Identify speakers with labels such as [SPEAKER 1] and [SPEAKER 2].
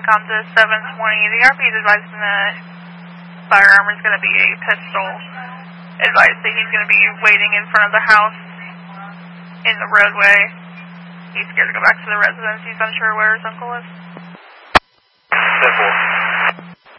[SPEAKER 1] com to 720. The RP is advising that firearm is going to be a pistol. Advised that he's going to be waiting in front of the house in the roadway. He's scared to go back to the residence. He's unsure where his uncle is.
[SPEAKER 2] 10-4.